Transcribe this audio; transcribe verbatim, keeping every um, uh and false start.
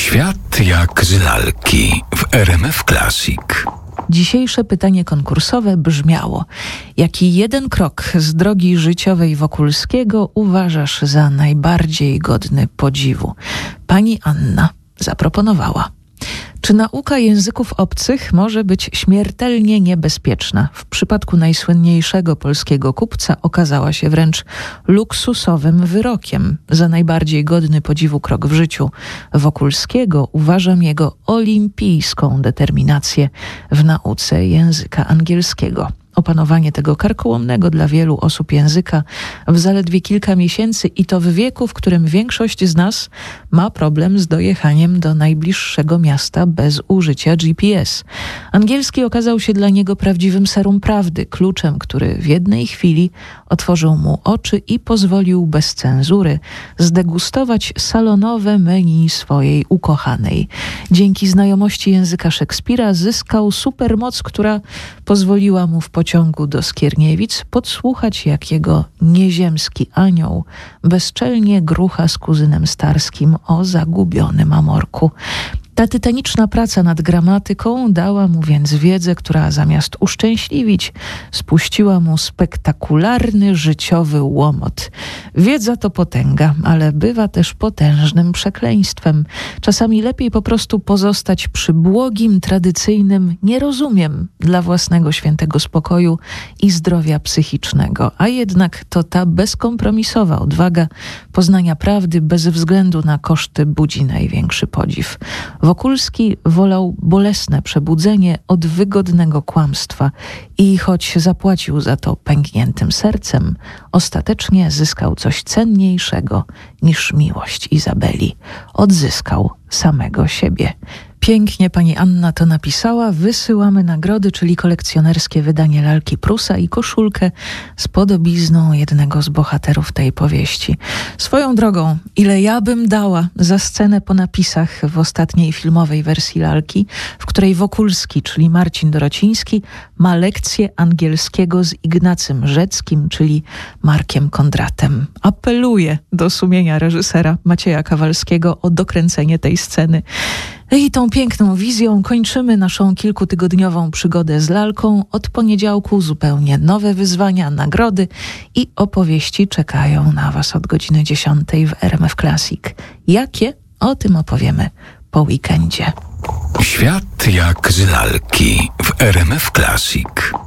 Świat jak z lalki w R M F Classic. Dzisiejsze pytanie konkursowe brzmiało: jaki jeden krok z drogi życiowej Wokulskiego uważasz za najbardziej godny podziwu? Pani Anna zaproponowała: czy nauka języków obcych może być śmiertelnie niebezpieczna? W przypadku najsłynniejszego polskiego kupca okazała się wręcz luksusowym wyrokiem. Za najbardziej godny podziwu krok w życiu Wokulskiego uważam jego olimpijską determinację w nauce języka angielskiego. Opanowanie tego karkołomnego dla wielu osób języka w zaledwie kilka miesięcy i to w wieku, w którym większość z nas ma problem z dojechaniem do najbliższego miasta bez użycia G P S. Angielski okazał się dla niego prawdziwym serum prawdy, kluczem, który w jednej chwili otworzył mu oczy i pozwolił bez cenzury zdegustować salonowe menu swojej ukochanej. Dzięki znajomości języka Szekspira zyskał supermoc, która pozwoliła mu w pociągu do Skierniewic podsłuchać, jak jego nieziemski anioł bezczelnie grucha z kuzynem Starskim o zagubionym Amorku. Ta tytaniczna praca nad gramatyką dała mu więc wiedzę, która zamiast uszczęśliwić, spuściła mu spektakularny życiowy łomot. Wiedza to potęga, ale bywa też potężnym przekleństwem. Czasami lepiej po prostu pozostać przy błogim, tradycyjnym nie rozumiem dla własnego świętego spokoju i zdrowia psychicznego. A jednak to ta bezkompromisowa odwaga poznania prawdy bez względu na koszty budzi największy podziw. Wokulski wolał bolesne przebudzenie od wygodnego kłamstwa i choć zapłacił za to pękniętym sercem, ostatecznie zyskał coś cenniejszego niż miłość Izabeli. Odzyskał samego siebie. Pięknie pani Anna to napisała. Wysyłamy nagrody, czyli kolekcjonerskie wydanie lalki Prusa i koszulkę z podobizną jednego z bohaterów tej powieści. Swoją drogą, ile ja bym dała za scenę po napisach w ostatniej filmowej wersji lalki, w której Wokulski, czyli Marcin Dorociński, ma lekcję angielskiego z Ignacym Rzeckim, czyli Markiem Kondratem. Apeluję do sumienia reżysera Macieja Kawalskiego o dokręcenie tej sceny. I tą piękną wizją kończymy naszą kilkutygodniową przygodę z lalką. Od poniedziałku zupełnie nowe wyzwania, nagrody i opowieści czekają na Was od godziny dziesiątej w R M F Classic. Jakie? O tym opowiemy po weekendzie. Świat jak z lalki w R M F Classic.